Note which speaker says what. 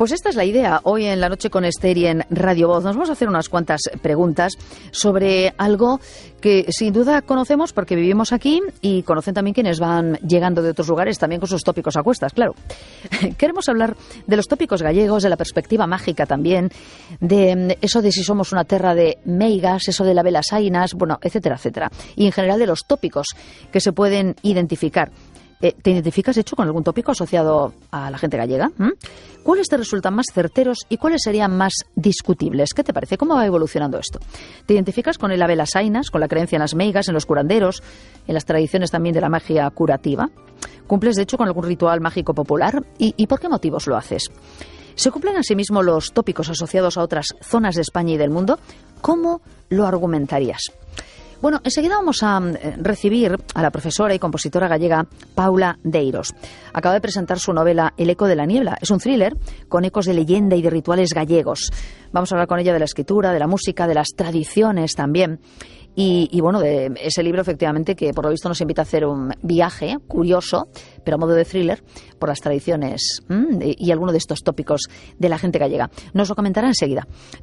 Speaker 1: Pues esta es la idea. Hoy en La Noche con Esther y en Radio Voz nos vamos a hacer unas cuantas preguntas sobre algo que sin duda conocemos porque vivimos aquí y conocen también quienes van llegando de otros lugares también con sus tópicos a cuestas, claro. Queremos hablar de los tópicos gallegos, de la perspectiva mágica también, de eso de si somos una terra de meigas, eso de la velas ainas, bueno, etcétera, etcétera. Y en general de los tópicos que se pueden identificar. ¿Te identificas, de hecho, con algún tópico asociado a la gente gallega? ¿Cuáles te resultan más certeros y cuáles serían más discutibles? ¿Qué te parece? ¿Cómo va evolucionando esto? ¿Te identificas con el ave las ainas, con la creencia en las meigas, en los curanderos, en las tradiciones también de la magia curativa? ¿Cumples, de hecho, con algún ritual mágico popular? ¿Y por qué motivos lo haces? ¿Se cumplen asimismo los tópicos asociados a otras zonas de España y del mundo? ¿Cómo lo argumentarías? Bueno, enseguida vamos a recibir a la profesora y compositora gallega Paula Deiros. Acaba de presentar su novela El eco de la niebla. Es un thriller con ecos de leyenda y de rituales gallegos. Vamos a hablar con ella de la escritura, de la música, de las tradiciones también. Y bueno, de ese libro efectivamente que por lo visto nos invita a hacer un viaje curioso, pero a modo de thriller, por las tradiciones y alguno de estos tópicos de la gente gallega. Nos lo comentará enseguida.